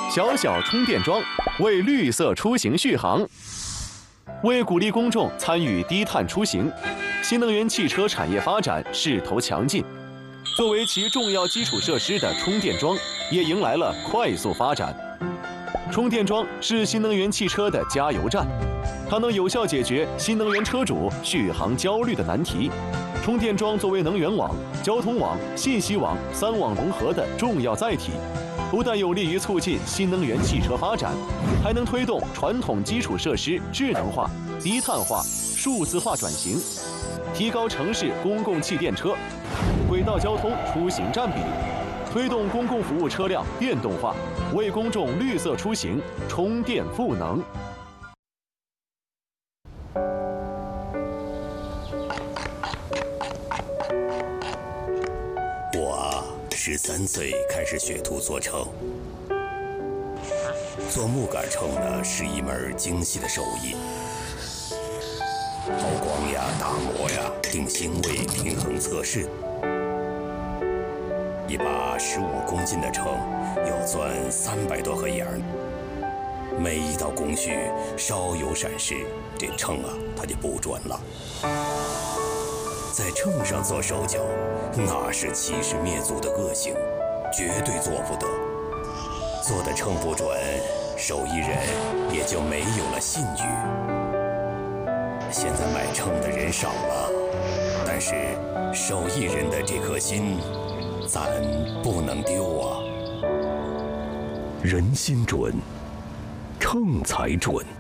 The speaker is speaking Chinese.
小小充电桩为绿色出行续航。为鼓励公众参与低碳出行，新能源汽车产业发展势头强劲。作为其重要基础设施的充电桩，也迎来了快速发展。充电桩是新能源汽车的加油站，它能有效解决新能源车主续航焦虑的难题。充电桩作为能源网、交通网、信息网3网融合的重要载体，不但有利于促进新能源汽车发展，还能推动传统基础设施智能化、低碳化、数字化转型，提高城市公共汽电车、轨道交通出行占比，推动公共服务车辆电动化，为公众绿色出行充电赋能。 我13岁开始学徒做秤，做木杆秤呢是一门精细的手艺，抛光呀、打磨呀、定星位、平衡测试。一把15公斤的秤要钻300多个眼儿，每一道工序稍有闪失，这秤啊它就不准了。在秤上做手脚，那是欺师灭祖的恶行，绝对做不得。做的秤不准，手艺人也就没有了信誉。现在买秤的人少了，但是手艺人的这颗心，咱不能丢啊。 人心准，秤才准。